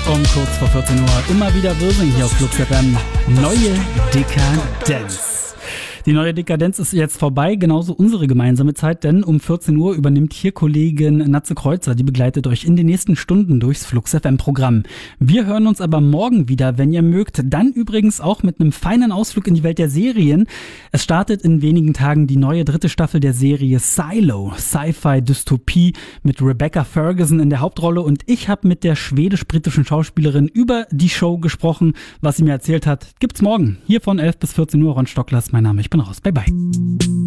Um kurz vor 14 Uhr immer wieder Wirsing hier auf Flux FM. Neue Dekadenz. Die neue Dekadenz ist jetzt vorbei, genauso unsere gemeinsame Zeit, denn um 14 Uhr übernimmt hier Kollegin Natze Kreuzer, die begleitet euch in den nächsten Stunden durchs Flux FM Programm. Wir hören uns aber morgen wieder, wenn ihr mögt, dann übrigens auch mit einem feinen Ausflug in die Welt der Serien. Es startet in wenigen Tagen die neue 3. Staffel der Serie Silo, Sci-Fi-Dystopie mit Rebecca Ferguson in der Hauptrolle, und ich habe mit der schwedisch-britischen Schauspielerin über die Show gesprochen. Was sie mir erzählt hat, gibt's morgen. Hier von 11 bis 14 Uhr, Ron Stockler ist mein Name. Ich bin raus. Bye, bye.